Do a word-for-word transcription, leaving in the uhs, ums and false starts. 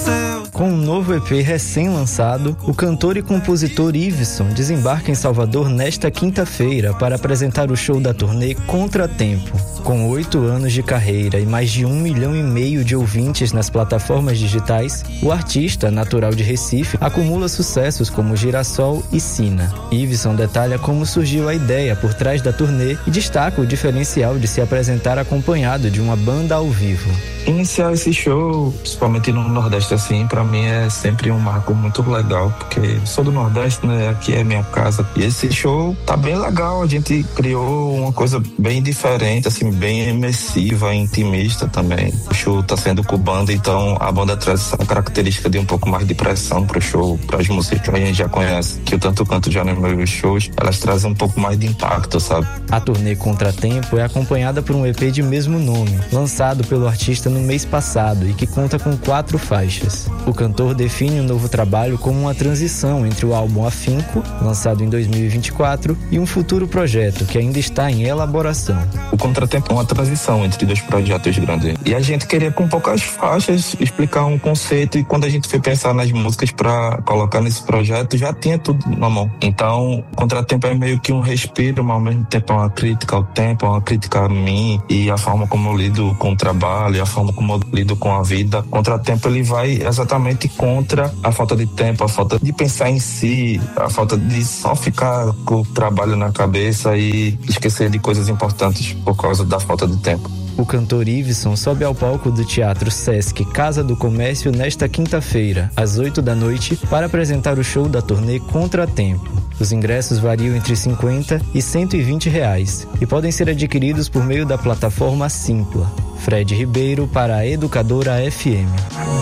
Com um novo E P recém-lançado, o cantor e compositor Iveson desembarca em Salvador nesta quinta-feira para apresentar o show da turnê Contratempo. Com oito anos de carreira e mais de um milhão e meio de ouvintes nas plataformas digitais, o artista, natural de Recife, acumula sucessos como Girassol e Sina. Iveson detalha como surgiu a ideia por trás da turnê e destaca o diferencial de se apresentar acompanhado de uma banda ao vivo. Iniciar esse show, principalmente no Nordeste, assim, pra mim é sempre um marco muito legal, porque sou do Nordeste, né? Aqui é minha casa. E esse show tá bem legal, a gente criou uma coisa bem diferente, assim, bem imersiva, intimista também. O show tá sendo com banda, então a banda traz essa característica de um pouco mais de pressão pro show, pras músicas que a gente já conhece, que eu tanto canto já nos meus shows, elas trazem um pouco mais de impacto, sabe? A turnê Contratempo é acompanhada por um E P de mesmo nome, lançado pelo artista no mês passado e que conta com quatro faixas. O cantor define o novo trabalho como uma transição entre o álbum Afinco, lançado em dois mil e vinte e quatro, e um futuro projeto que ainda está em elaboração. O Contratempo é uma transição entre dois projetos grandes. E a gente queria, com poucas faixas, explicar um conceito, e quando a gente foi pensar nas músicas para colocar nesse projeto, já tinha tudo na mão. Então, o Contratempo é meio que um respiro, mas ao mesmo tempo é uma crítica ao tempo, é uma crítica a mim e a forma como eu lido com o trabalho, a forma como eu lido com a vida. Contratempo, ele vai exatamente contra a falta de tempo, a falta de pensar em si, a falta de só ficar com o trabalho na cabeça e esquecer de coisas importantes por causa da falta de tempo. O cantor Iveson sobe ao palco do Teatro Sesc Casa do Comércio nesta quinta-feira, às oito da noite, para apresentar o show da turnê Contratempo. Os ingressos variam entre cinquenta e cento e vinte reais e podem ser adquiridos por meio da plataforma Simpla. Fred Ribeiro para a Educadora F M.